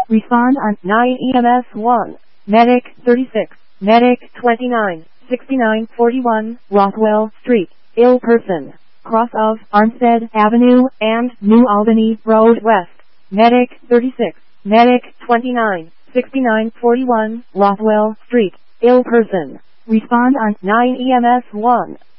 Respond on 9 EMS 1. Medic 36. Medic 29. 6941 Rothwell Street. Ill person. Cross of Armstead Avenue and New Albany Road West. Medic 36. Medic 29. 6941 Rothwell Street. Ill person. Respond on 9 EMS 1.